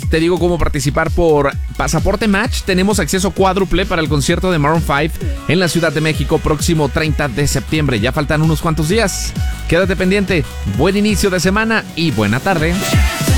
te digo cómo participar por Pasaporte Match. Tenemos acceso cuádruple para el concierto de Maroon 5 en la Ciudad de México próximo 30 de septiembre. Ya faltan unos cuantos días. Quédate pendiente. Buen inicio de semana y buena tarde.